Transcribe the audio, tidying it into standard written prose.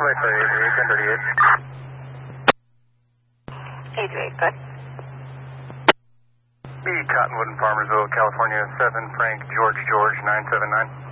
Right, sorry, 1038. 838, good. B, Cottonwood in Farmersville, California, 7, Frank, George, 979.